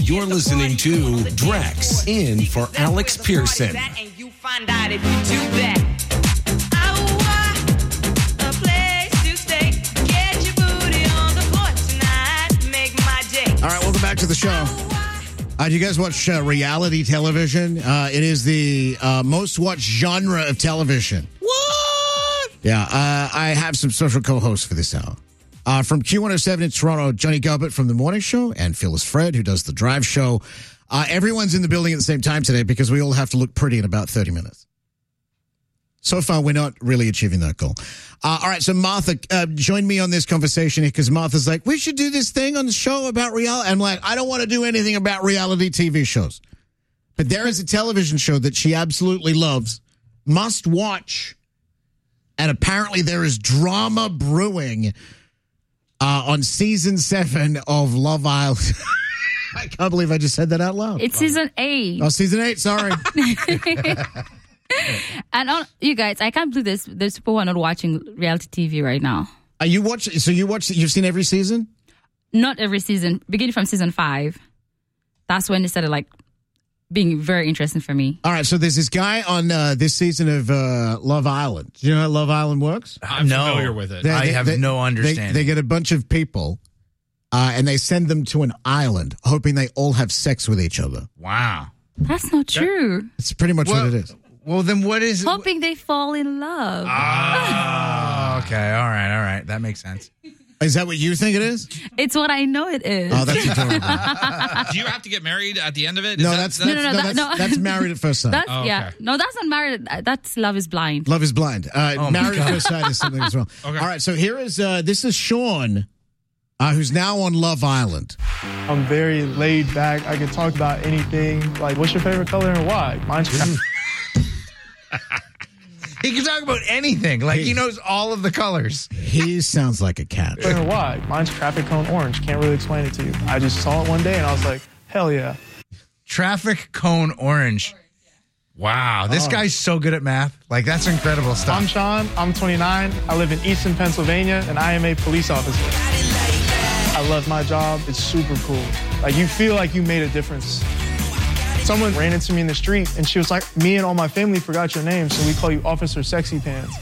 You're listening to Drex in for Alex Pearson. And you find out if you do that. A place to stay. Get your booty on the floor tonight. Make my day. All right, welcome back to the show. Do you guys watch reality television? It is the most watched genre of television. What? Yeah, I have some social co-hosts for this hour. From Q107 in Toronto, Johnny Gilbert from The Morning Show and Phyllis Fred, who does The Drive Show. Everyone's in the building at the same time today because we all have to look pretty in about 30 minutes. So far, we're not really achieving that goal. All right, so Martha joined me on this conversation because Martha's like, we should do this thing on the show about reality. I'm like, I don't want to do anything about reality TV shows. But there is a television show that she absolutely loves, must watch, and apparently there is drama brewing on season 7 of Love Island. I can't believe I just said that out loud. It's season 8. Oh, season 8, sorry. And you guys, I can't believe there's people who are not watching reality TV right now. Are you watching? So you've seen every season? Not every season. Beginning from season 5. That's when it started like being very interesting for me. All right, so there's this guy on this season of Love Island. Do you know how Love Island works? I'm familiar with it. I have no understanding. They get a bunch of people, and they send them to an island, hoping they all have sex with each other. Wow. That's not true. It's pretty much what it is. Well, then what is it? Hoping they fall in love. Oh, okay. All right. That makes sense. Is that what you think it is? It's what I know it is. Oh, that's adorable. Do you have to get married at the end of it? No, that's Married at First Sight. That's, yeah. No, that's not married. That's Love is Blind. Love is Blind. Married at First Sight is something as well. Okay. All right, so here is, this is Sean, who's now on Love Island. I'm very laid back. I can talk about anything. Like, what's your favorite color and why? Mine's He can talk about anything. Like, he knows all of the colors. He sounds like a cat. and why? Mine's traffic cone orange. Can't really explain it to you. I just saw it one day and I was like, hell yeah. Traffic cone orange. Wow. This guy's so good at math. Like, that's incredible stuff. I'm Sean. I'm 29. I live in Easton, Pennsylvania, and I am a police officer. I love my job. It's super cool. Like, you feel like you made a difference. Someone ran into me in the street, and she was like, me and all my family forgot your name, so we call you Officer Sexy Pants.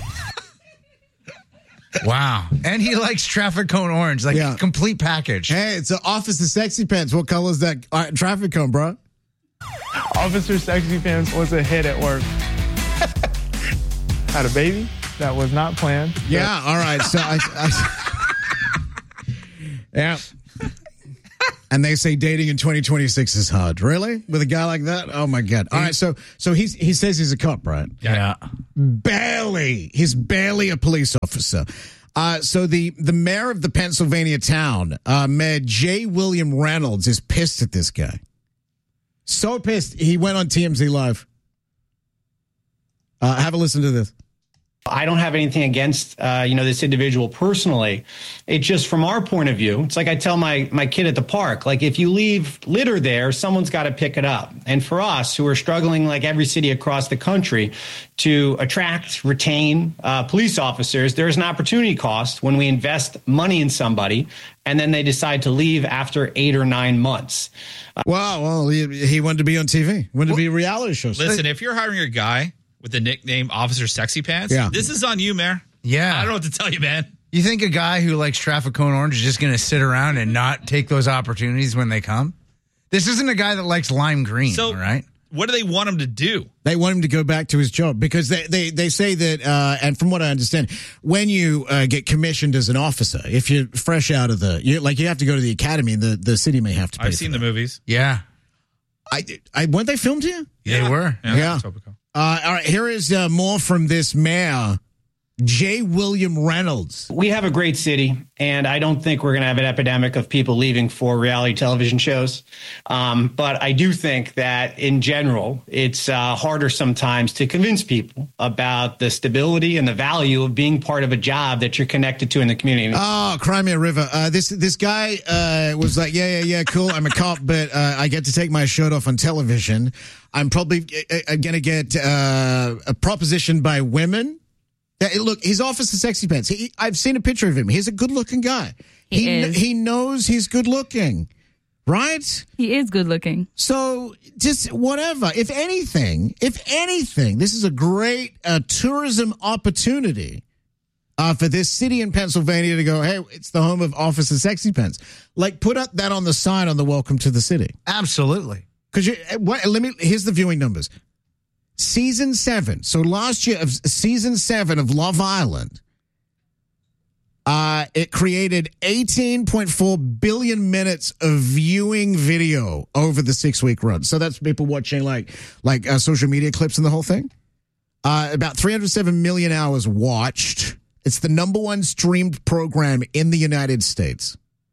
Wow. And he likes traffic cone orange. Like, complete package. Hey, it's an Officer Sexy Pants. What color is that traffic cone, bro? Officer Sexy Pants was a hit at work. Had a baby. That was not planned. Yeah, all right. So yeah. And they say dating in 2026 is hard. Really? With a guy like that? Oh, my God. All right, so he says he's a cop, right? Yeah. Barely. He's barely a police officer. So the mayor of the Pennsylvania town, Mayor J. William Reynolds, is pissed at this guy. So pissed, he went on TMZ Live. Have a listen to this. I don't have anything against, this individual personally. It's just from our point of view, it's like I tell my kid at the park, like if you leave litter there, someone's got to pick it up. And for us who are struggling like every city across the country to attract, retain police officers, there's an opportunity cost when we invest money in somebody and then they decide to leave after 8 or 9 months. Well, he wanted to be on TV. He wanted to be a reality show. Listen, if you're hiring a guy with the nickname Officer Sexy Pants, this is on you, Mayor. Yeah. I don't know what to tell you, man. You think a guy who likes traffic cone orange is just going to sit around and not take those opportunities when they come? This isn't a guy that likes lime green, all right? What do they want him to do? They want him to go back to his job because they say that, and from what I understand, when you get commissioned as an officer, if you're fresh out of you have to go to the academy, the city may have to pay I've seen the movies. Yeah. Weren't they filmed here? Yeah. They were. Yeah. All right, here is more from this mayor, J. William Reynolds. We have a great city, and I don't think we're going to have an epidemic of people leaving for reality television shows. But I do think that in general, it's harder sometimes to convince people about the stability and the value of being part of a job that you're connected to in the community. Oh, Crimea River. This guy was like, yeah, cool. I'm a cop, but I get to take my shirt off on television. I'm probably going to get a proposition by women. Look, he's Officer Sexy Pants. I've seen a picture of him. He's a good-looking guy. He is. He knows he's good-looking, Right? He is good looking. So just whatever. If anything, this is a great tourism opportunity for this city in Pennsylvania to go, hey, it's the home of Officer Sexy Pants. Like, put up that on the sign on the welcome to the city. Absolutely. Because here's the viewing numbers. Season 7. So last year of season 7 of Love Island, it created 18.4 billion minutes of viewing video over the 6-week run. So that's people watching like social media clips and the whole thing. About 307 million hours watched. It's the number 1 streamed program in the United States.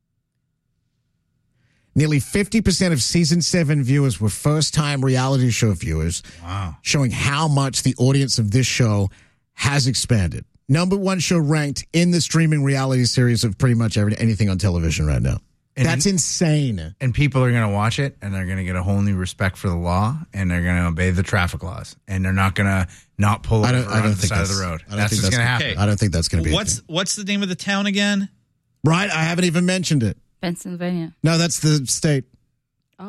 Nearly 50% of season 7 viewers were first-time reality show viewers. Wow. Showing how much the audience of this show has expanded. Number 1 show ranked in the streaming reality series of pretty much anything on television right now. And that's insane. And people are going to watch it, and they're going to get a whole new respect for the law, and they're going to obey the traffic laws, and they're not going to not pull over on the side of the road. That's what's going to happen. Okay. I don't think that's going to be. What's the name of the town again? Right, I haven't even mentioned it. Pennsylvania. No, that's the state. Oh.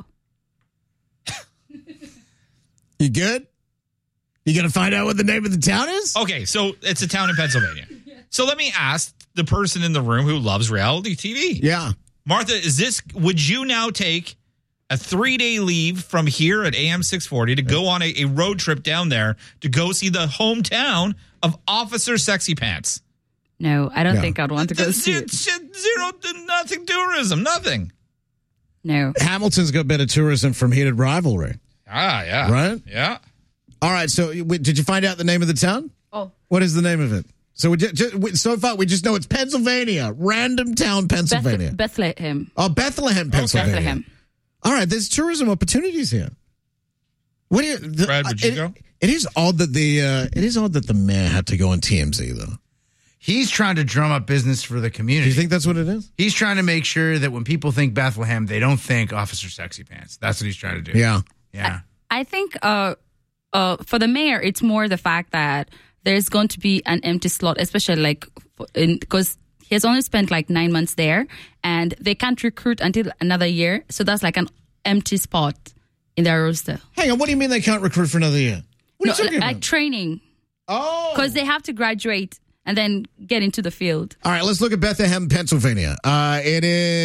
You good? You going to find out what the name of the town is? Okay, so it's a town in Pennsylvania. So let me ask the person in the room who loves reality TV. Yeah. Martha, would you now take a 3-day leave from here at AM 640 to go on a road trip down there to go see the hometown of Officer Sexy Pants? No, I don't think I'd want to go see it. Nothing tourism, nothing. No. Hamilton's got better tourism from Heated Rivalry. Ah, yeah. Right? Yeah. All right, so did you find out the name of the town? Oh. What is the name of it? So so far, we just know it's Pennsylvania. Random town, Pennsylvania. Bethlehem. Oh, Bethlehem, Pennsylvania. Bethlehem. All right, there's tourism opportunities here. Brad, would you go? It is odd that the mayor had to go on TMZ, though. He's trying to drum up business for the community. Do you think that's what it is? He's trying to make sure that when people think Bethlehem, they don't think Officer Sexy Pants. That's what he's trying to do. Yeah. Yeah. I think for the mayor, it's more the fact that there's going to be an empty slot, especially because he has only spent 9 months there, and they can't recruit until another year. So that's like an empty spot in their roster. Hang on, what do you mean they can't recruit for another year? What are you talking about? Training. Oh. Because they have to graduate and then get into the field. All right, let's look at Bethlehem, Pennsylvania. It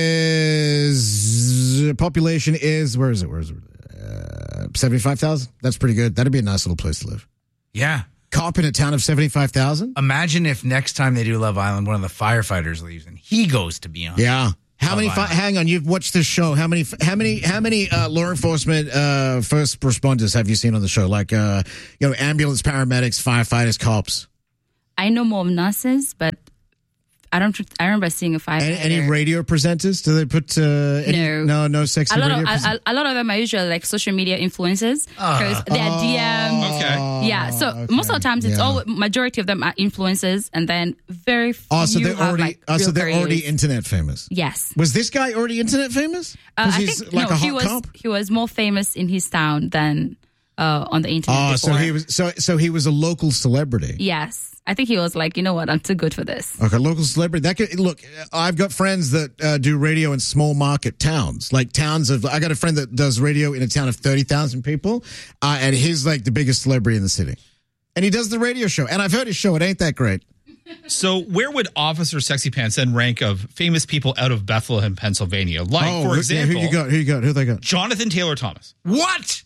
is, population is, where is it? 75,000? That's pretty good. That'd be a nice little place to live. Yeah. Cop in a town of 75,000? Imagine if next time they do Love Island, one of the firefighters leaves and he goes to be on. Yeah. How many? Hang on, you've watched this show. How many law enforcement first responders have you seen on the show? Like ambulance, paramedics, firefighters, cops. I know more nurses, but I remember seeing a firefighter. Any radio presenters? Do they put no sexy radio presenters? A lot of them are usually social media influencers because they're DM. Okay. Yeah. So most of the times majority of them are influencers, and then very few so they're have already internet famous. Yes. Was this guy already internet famous? I think a hot cop? He was more famous in his town than on the internet. Oh, so he was a local celebrity. Yes. I think he was like, you know what, I'm too good for this. Okay, local celebrity. Look, I've got friends that do radio in small market towns. I got a friend that does radio in a town of 30,000 people, and he's the biggest celebrity in the city. And he does the radio show. And I've heard his show. It ain't that great. So where would Officer Sexy Pants then rank of famous people out of Bethlehem, Pennsylvania? For example, who you got? Who they got? Jonathan Taylor Thomas. What?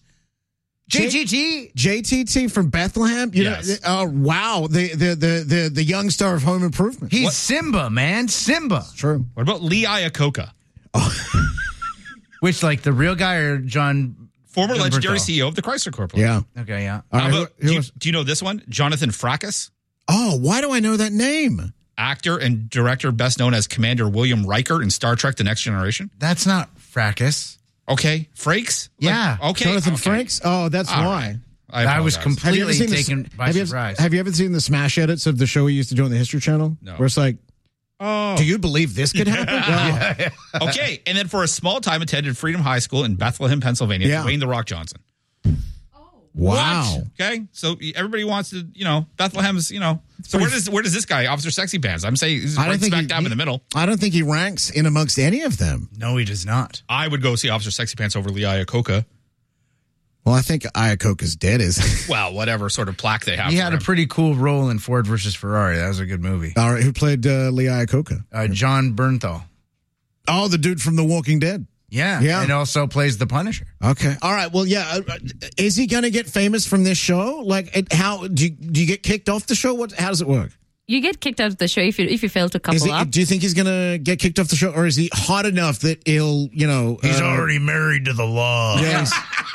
JTT from Bethlehem. Yes. Oh wow, the young star of Home Improvement. He's Simba, man. Simba. True. What about Lee Iacocca? Which the real guy or John? Former legendary CEO of the Chrysler Corporation. Yeah. Okay. Yeah. How about, do you know this one? Jonathan Frakes. Oh, why do I know that name? Actor and director, best known as Commander William Riker in Star Trek: The Next Generation. That's not Frakes. Okay, Frakes? Yeah. Okay. Jonathan Frakes? Oh, that's all why. Right. I was completely taken by surprise. Have you ever seen the smash edits of the show we used to do on the History Channel? No. Where it's do you believe this could happen? Okay, and then for a small time attended Freedom High School in Bethlehem, Pennsylvania, Dwayne The Rock Johnson. Wow. What? Okay, so everybody wants to, Bethlehem's, So where does this guy, Officer Sexy Pants? I'm saying he's right smack dab in the middle. I don't think he ranks in amongst any of them. No, he does not. I would go see Officer Sexy Pants over Lee Iacocca. Well, I think Iacocca's dead, well, whatever sort of plaque they have. He had a pretty cool role in Ford versus Ferrari. That was a good movie. All right, who played Lee Iacocca? John Bernthal. Oh, the dude from The Walking Dead. Yeah. And also plays the Punisher. Okay. All right. Well, yeah. Is he going to get famous from this show? Like, how do you get kicked off the show? How does it work? You get kicked out of the show if you fail to couple up. Do you think he's going to get kicked off the show, or is he hot enough that he'll, He's already married to the law. Yes.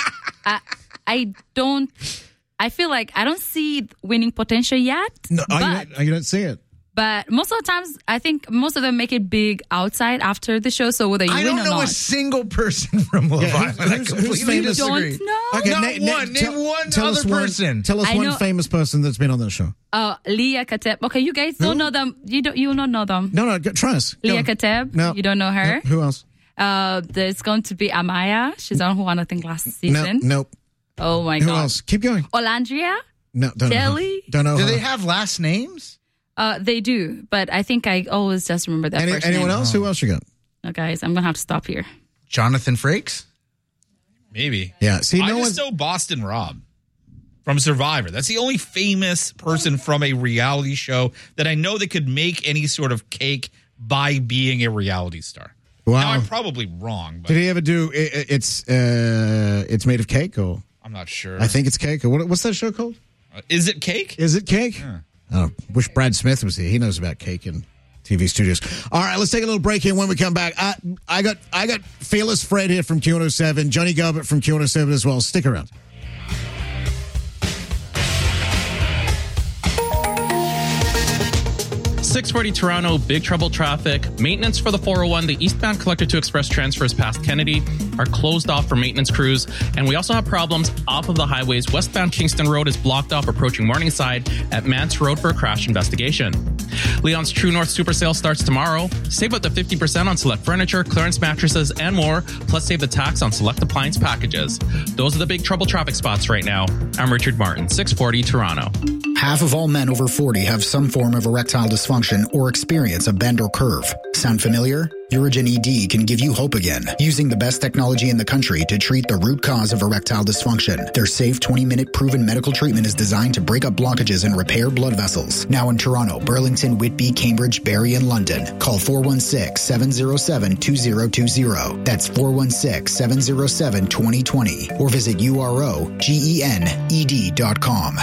I feel like I don't see winning potential yet. No, I don't see it. But most of the times, I think most of them make it big outside after the show. So whether you win or not. I don't know a single person from Love Island. I completely disagree. Don't know? Okay, Name one other person. Tell us one famous person that's been on the show. Leah Kateb. Okay, you guys don't know them. You will not know them. No, try us. Leah Kateb. No. You don't know her? No. Who else? There's going to be Amaya. She's on Who Won, I think, last season. Nope. Oh, my God. Who else? Keep going. Olandria? No, don't Kelly? Don't know. Do they have last names? They do, but I think I always just remember that first name. Anyone else? Who else you got? No, guys, I'm going to have to stop here. Jonathan Frakes? Maybe. Yeah. See, I just know Boston Rob from Survivor. That's the only famous person from a reality show that I know that could make any sort of cake by being a reality star. Wow. Now, I'm probably wrong. But did he ever do It's Made of Cake? Or I'm not sure. I think it's Cake. Or what's that show called? Is it Cake? Is it Cake? Yeah. Oh, wish Brad Smith was here. He knows about cake and TV studios. All right, let's take a little break here. When we come back, I got Fearless Fred here from Q107, Johnny Gilbert from Q107 as well. Stick around. 640 Toronto, big trouble traffic. Maintenance for the 401, the eastbound Collector 2 Express transfers past Kennedy are closed off for maintenance crews. And we also have problems off of the highways. Westbound Kingston Road is blocked off approaching Morningside at Mance Road for a crash investigation. Leon's True North Super Sale starts tomorrow. Save up to 50% on select furniture, clearance mattresses, and more. Plus save the tax on select appliance packages. Those are the big trouble traffic spots right now. I'm Richard Martin, 640 Toronto. Half of all men over 40 have some form of erectile dysfunction or experience a bend or curve. Sound familiar? Urigen ED can give you hope again, using the best technology in the country to treat the root cause of erectile dysfunction. Their safe 20-minute proven medical treatment is designed to break up blockages and repair blood vessels. Now in Toronto, Burlington, Whitby, Cambridge, Barrie, and London. Call 416-707-2020. That's 416-707-2020. Or visit UROGENED.com.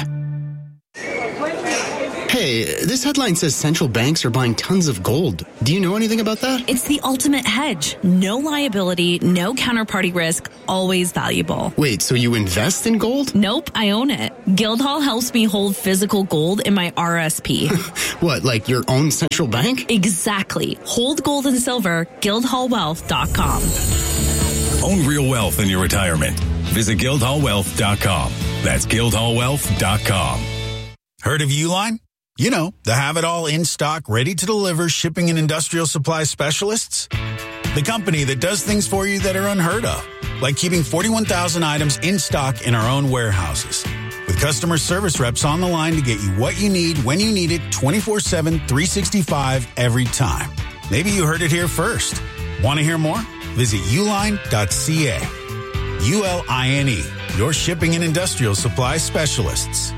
Hey, this headline says central banks are buying tons of gold. Do you know anything about that? It's the ultimate hedge. No liability, no counterparty risk, always valuable. Wait, so you invest in gold? Nope, I own it. Guildhall helps me hold physical gold in my RSP. What, like your own central bank? Exactly. Hold gold and silver, guildhallwealth.com. Own real wealth in your retirement. Visit guildhallwealth.com. That's guildhallwealth.com. Heard of Uline? You know, the have-it-all in-stock, ready-to-deliver shipping and industrial supply specialists. The company that does things for you that are unheard of, like keeping 41,000 items in stock in our own warehouses. With customer service reps on the line to get you what you need when you need it 24/7, 365 every time. Maybe you heard it here first. Want to hear more? Visit uline.ca. ULINE, your shipping and industrial supply specialists.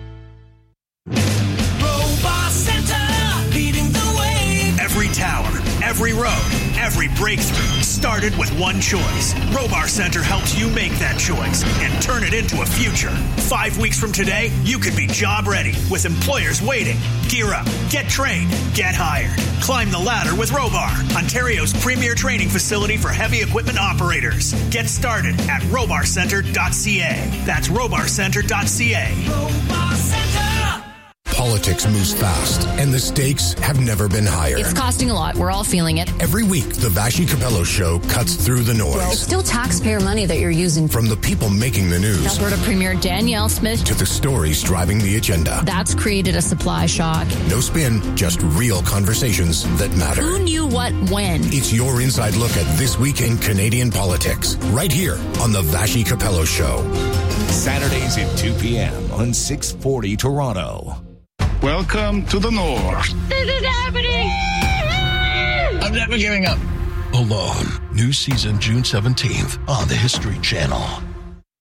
Every tower, every road, every breakthrough started with one choice. Robar Center helps you make that choice and turn it into a future. 5 weeks from today, you could be job ready with employers waiting. Gear up, get trained, get hired. Climb the ladder with Robar, Ontario's premier training facility for heavy equipment operators. Get started at robarcenter.ca. That's robarcenter.ca. Robar Center. Politics moves fast, and the stakes have never been higher. It's costing a lot. We're all feeling it. Every week, the Vashi Capello Show cuts through the noise. Well, it's still taxpayer money that you're using. From the people making the news. Alberta Premier Danielle Smith. To the stories driving the agenda. That's created a supply shock. No spin, just real conversations that matter. Who knew what when? It's your inside look at this week in Canadian politics. Right here on the Vashi Capello Show. Saturdays at 2 p.m. on 640 Toronto. Welcome to the North. This is happening! I'm never giving up. Alone. New season June 17th on the History Channel.